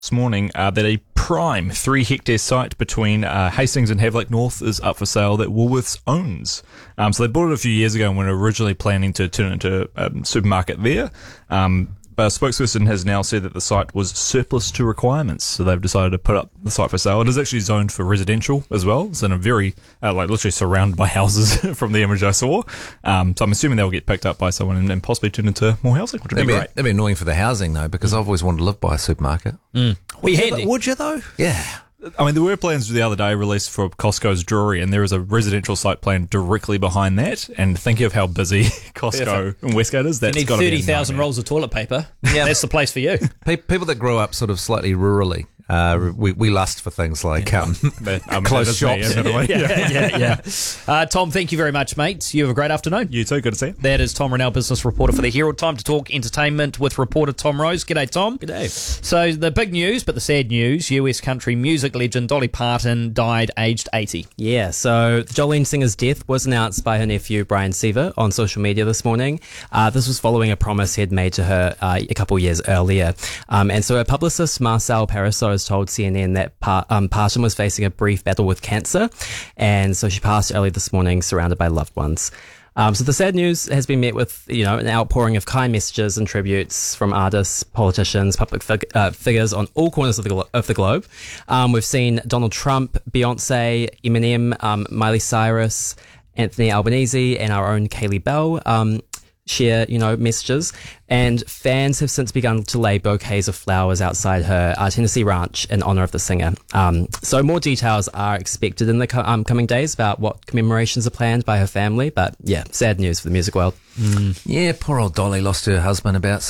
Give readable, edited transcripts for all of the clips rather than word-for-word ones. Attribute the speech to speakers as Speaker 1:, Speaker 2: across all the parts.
Speaker 1: this morning that a prime 3-hectare site between Hastings and Havelock North is up for sale that Woolworths owns. So they bought it a few years ago and were originally planning to turn it into a supermarket there. But a spokesperson has now said that the site was surplus to requirements, so they've decided to put up the site for sale. It is actually zoned for residential as well. It's in a very, literally surrounded by houses from the image I saw. So I'm assuming they'll get picked up by someone and possibly turn into more housing, which would be great.
Speaker 2: It'd be annoying for the housing, though, because I've always wanted to live by a supermarket.
Speaker 3: Would you, though?
Speaker 2: Yeah.
Speaker 1: I mean, there were plans the other day released for Costco's Drury, and there is a residential site plan directly behind that. And thinking of how busy Costco in Westgate is, that's
Speaker 4: You need
Speaker 1: got to be
Speaker 4: 30,000 rolls of toilet paper. Yeah, that's the place for you.
Speaker 2: People that grow up sort of slightly rurally, we lust for things like close shops.
Speaker 4: Yeah. Tom, thank you very much, mate. You have a great afternoon.
Speaker 1: You too, good to see you.
Speaker 4: That is Tom Rennell, business reporter for the Herald. Time to talk entertainment with reporter Tom Rose. G'day, Tom.
Speaker 3: G'day.
Speaker 4: So the big news, but the sad news, US country music legend Dolly Parton died aged 80.
Speaker 3: Yeah, so Jolene Singer's death was announced by her nephew Brian Seaver on social media this morning. This was following a promise he had made to her a couple years earlier. And so her publicist Marcel Paraso has told CNN that Parton was facing a brief battle with cancer, and so she passed early this morning surrounded by loved ones. So the sad news has been met with, an outpouring of kind messages and tributes from artists, politicians, public figures on all corners of the globe. We've seen Donald Trump, Beyonce, Eminem, Miley Cyrus, Anthony Albanese, and our own Kaylee Bell share, messages. And fans have since begun to lay bouquets of flowers outside her Tennessee ranch in honor of the singer. So more details are expected in the coming days about what commemorations are planned by her family. But yeah, sad news for the music world.
Speaker 2: Yeah, poor old Dolly lost her husband about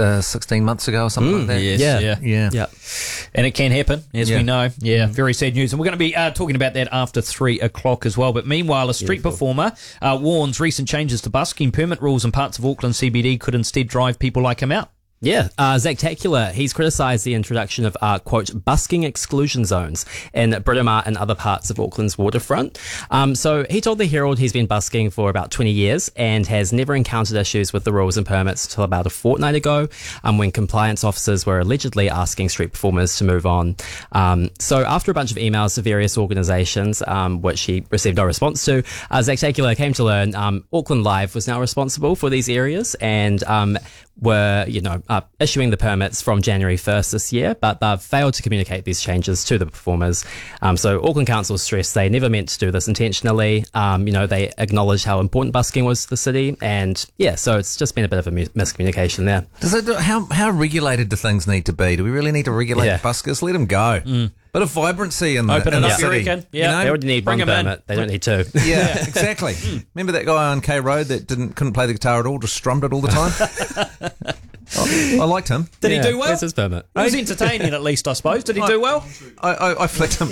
Speaker 2: 16 months ago or something like that.
Speaker 4: Yes,
Speaker 2: Yeah.
Speaker 4: And it can happen, as we know. Yeah, very sad news. And we're going to be talking about that after 3 o'clock as well. But meanwhile, a street performer warns recent changes to busking permit rules in parts of Auckland CBD could instead drive people like him out.
Speaker 3: Yeah, Zactacular, he's criticised the introduction of, quote, busking exclusion zones in Britomart and other parts of Auckland's waterfront. So he told the Herald he's been busking for about 20 years and has never encountered issues with the rules and permits until about a fortnight ago, when compliance officers were allegedly asking street performers to move on. So after a bunch of emails to various organisations, which he received no response to, Zactacular came to learn Auckland Live was now responsible for these areas and were, issuing the permits from January 1st this year, but they've failed to communicate these changes to the performers. So Auckland Council stressed they never meant to do this intentionally. They acknowledged how important busking was to the city, and so it's just been a bit of a miscommunication there.
Speaker 2: How regulated do things need to be? Do we really need to regulate buskers? Let them go. Bit of vibrancy in the city.
Speaker 4: Yeah,
Speaker 3: they already need one permit. They don't need two.
Speaker 2: Yeah, exactly. Remember that guy on K Road that couldn't play the guitar at all, just strummed it all the time? I liked him.
Speaker 4: Did he do well?
Speaker 3: Where's his permit?
Speaker 4: He was entertaining at least, I suppose. Did he do well?
Speaker 2: I flicked him.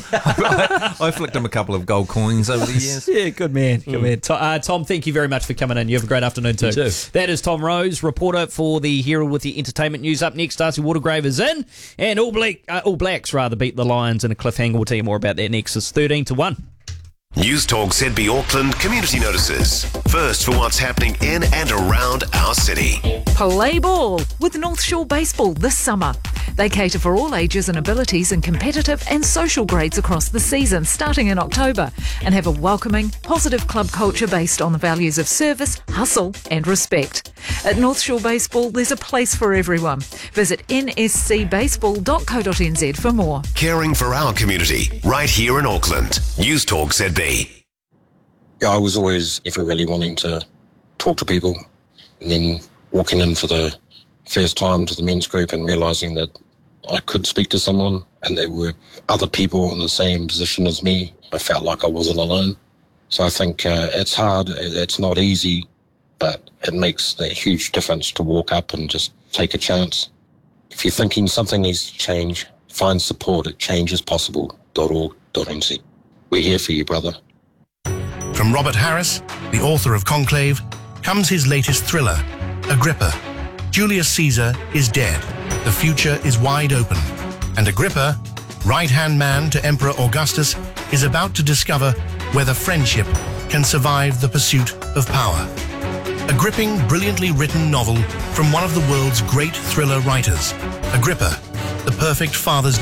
Speaker 2: I flicked him a couple of gold coins over the years.
Speaker 4: Yeah, good man. Good man. Tom, thank you very much for coming in. You have a great afternoon too.
Speaker 3: You too.
Speaker 4: That is Tom Rose, reporter for the Herald with the entertainment news. Up next, Darcy Watergrave is in, and All Blacks beat the Lions in a cliffhanger. We'll tell you more about that next. It's 13-1.
Speaker 5: News Talk ZB Auckland community notices. First for what's happening in and around our city.
Speaker 6: Play ball with North Shore Baseball this summer. They cater for all ages and abilities in competitive and social grades across the season, starting in October, and have a welcoming, positive club culture based on the values of service, hustle and respect. At North Shore Baseball, there's a place for everyone. Visit nscbaseball.co.nz for more.
Speaker 5: Caring for our community, right here in Auckland. News Talk ZB.
Speaker 7: Yeah, I was always ever really wanting to talk to people, and then walking in for the first time to the men's group and realising that I could speak to someone and there were other people in the same position as me. I felt like I wasn't alone. So I think it's hard, it's not easy, but it makes a huge difference to walk up and just take a chance. If you're thinking something needs to change, find support at changeispossible.org.nz. We're here for you, brother.
Speaker 8: From Robert Harris, the author of Conclave, comes his latest thriller, Agrippa. Julius Caesar is dead. The future is wide open. And Agrippa, right-hand man to Emperor Augustus, is about to discover whether friendship can survive the pursuit of power. A gripping, brilliantly written novel from one of the world's great thriller writers. Agrippa, the perfect Father's